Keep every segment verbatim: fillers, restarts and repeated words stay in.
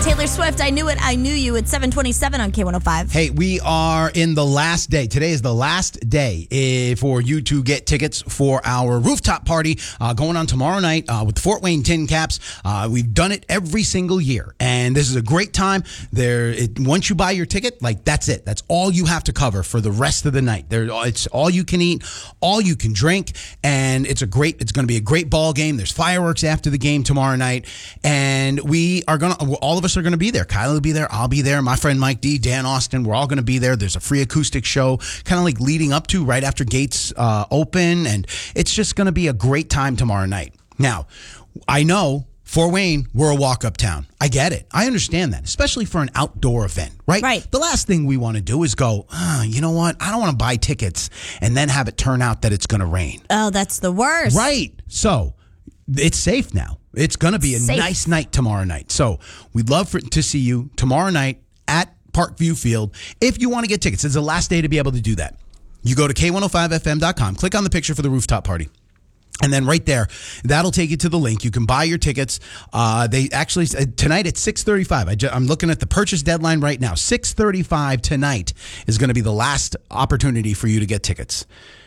Taylor Swift, I Knew It, I Knew You at seven twenty-seven on K one oh five. Hey, we are in the last day. Today is the last day eh, for you to get tickets for our rooftop party uh, going on tomorrow night uh, with the Fort Wayne Tin Caps. Uh, we've done it every single year, and this is a great time. There, it, once you buy your ticket, like that's it. That's all you have to cover for the rest of the night. There, it's all you can eat, all you can drink, and it's a great. It's going to be a great ball game. There's fireworks after the game tomorrow night, and we are going to. All of us are going to be there. Kylie will be there. I'll be there. My friend Mike D, Dan Austin. We're all going to be there. There's a free acoustic show, kind of like leading up to right after gates uh, open, and it's just going to be a great time tomorrow night. Now, I know Fort Wayne, we're a walk-up town. I get it. I understand that, especially for an outdoor event, right? Right. The last thing we want to do is go, oh, you know what? I don't want to buy tickets and then have it turn out that it's going to rain. Oh, that's the worst. Right. So it's safe now. It's going to be a Safe. nice night tomorrow night. So we'd love for, to see you tomorrow night at Parkview Field. If you want to get tickets, it's the last day to be able to do that. You go to K one oh five F M dot com, click on the picture for the rooftop party. And then right there, that'll take you to the link. You can buy your tickets. Uh, they actually, uh, tonight at six thirty-five, I ju- I'm looking at the purchase deadline right now. six thirty-five tonight is going to be the last opportunity for you to get tickets.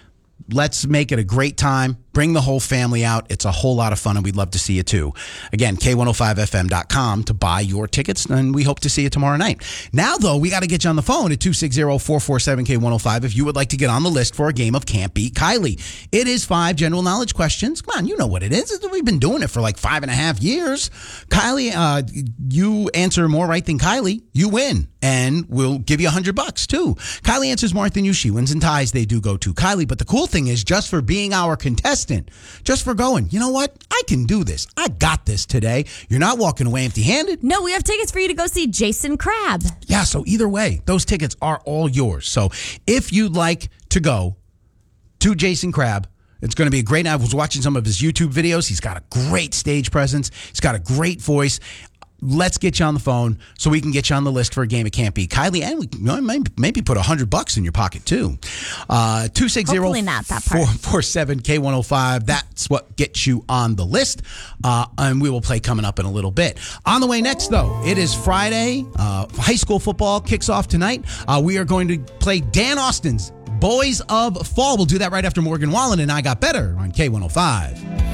Let's make it a great time. Bring the whole family out. It's a whole lot of fun, and we'd love to see you too. Again, K one oh five F M dot com to buy your tickets, and we hope to see you tomorrow night. Now, though, we got to get you on the phone at two six zero, four four seven, K one oh five if you would like to get on the list for a game of Can't Beat Kylie. It is five general knowledge questions. Come on, you know what it is. We've been doing it for like five and a half years. Kylie, uh, you answer more right than Kylie, you win, and we'll give you a hundred bucks too. Kylie answers more right than you. She wins, and ties they do go to Kylie. But the cool thing is, just for being our contestant, just for going, you know what? I can do this. I got this today. You're not walking away empty-handed. No, we have tickets for you to go see Jason Crabb. Yeah, so either way, those tickets are all yours. So if you'd like to go to Jason Crabb, it's going to be a great night. I was watching some of his YouTube videos. He's got a great stage presence. He's got a great voice. Let's get you on the phone so we can get you on the list for a game of Can't Beat Kylie, and we can maybe, maybe put a hundred bucks in your pocket too. Uh, two six zero four four seven K one oh five. That's what gets you on the list, uh, and we will play coming up in a little bit. On the way next, though, it is Friday. Uh, high school football kicks off tonight. Uh, we are going to play Dan Austin's Boys of Fall. We'll do that right after Morgan Wallen and I Got Better on K one oh five.